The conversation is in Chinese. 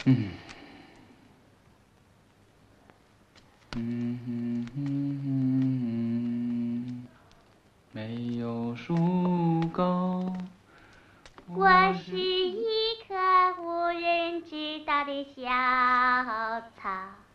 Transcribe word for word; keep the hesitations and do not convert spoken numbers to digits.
嗯。嗯哼哼哼，没有树高。 我是一棵无人知道的小草。